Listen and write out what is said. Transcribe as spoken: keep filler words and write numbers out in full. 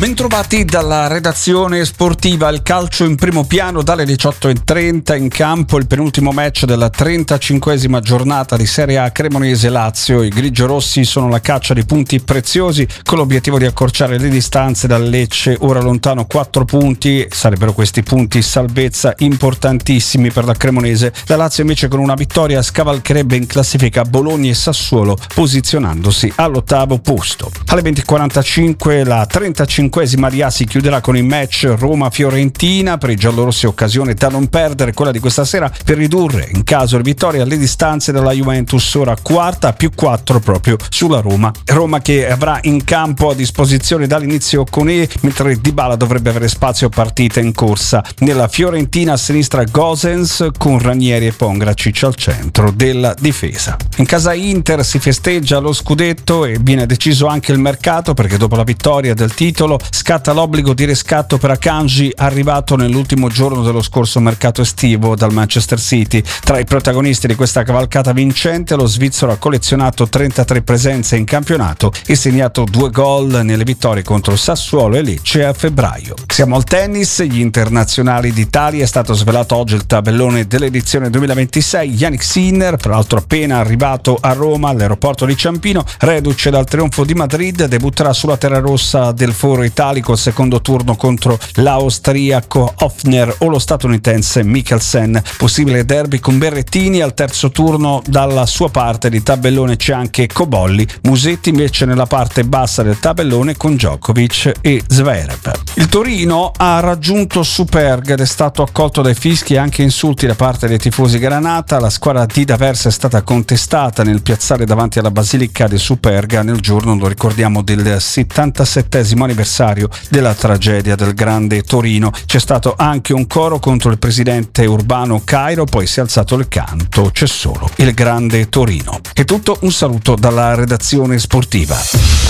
Bentrovati dalla redazione sportiva. Il calcio in primo piano dalle diciotto e trenta, in campo il penultimo match della trentacinquesima giornata di Serie A Cremonese-Lazio. I grigiorossi sono alla caccia di punti preziosi con l'obiettivo di accorciare le distanze dal Lecce, ora lontano quattro punti. Sarebbero questi punti salvezza importantissimi per la Cremonese. La Lazio invece con una vittoria scavalcherebbe in classifica Bologna e Sassuolo, posizionandosi all'ottavo posto. Alle venti e quarantacinque la trentacinquesima di A si chiuderà con il match Roma-Fiorentina. Per i giallorossi occasione da non perdere quella di questa sera per ridurre, in caso di vittoria, le distanze dalla Juventus, ora quarta, più quattro proprio sulla Roma. Roma che avrà in campo a disposizione dall'inizio Koné, mentre Dybala dovrebbe avere spazio a partita in corsa. Nella Fiorentina a sinistra Gosens con Ranieri e Pongracic al centro della difesa. In casa Inter si festeggia lo scudetto e viene deciso anche il mercato, perché dopo la vittoria del titolo scatta l'obbligo di riscatto per Akanji, arrivato nell'ultimo giorno dello scorso mercato estivo dal Manchester City. Tra i protagonisti di questa cavalcata vincente, lo svizzero ha collezionato trentatré presenze in campionato e segnato due gol nelle vittorie contro Sassuolo e Lecce a febbraio. Siamo al tennis, gli internazionali d'Italia. È stato svelato oggi il tabellone dell'edizione duemilaventisei. Jannik Sinner, peraltro appena arrivato a Roma all'aeroporto di Ciampino, reduce dal trionfo di Madrid, debutterà sulla terra rossa del Foro Italico al secondo turno contro l'austriaco Hofner o lo statunitense Mikkelsen. Possibile derby con Berrettini. Al terzo turno dalla sua parte di tabellone c'è anche Cobolli. Musetti invece nella parte bassa del tabellone con Djokovic e Zverev. Il Torino ha raggiunto Superga ed è stato accolto dai fischi e anche insulti da parte dei tifosi granata. La squadra di D'Aversa è stata contestata nel piazzale davanti alla Basilica di Superga nel giorno, lo ricordiamo, del settantasettesimo anniversario della tragedia del Grande Torino. C'è stato anche un coro contro il presidente Urbano Cairo, poi si è alzato il canto "C'è solo il Grande Torino". È tutto, un saluto dalla redazione sportiva.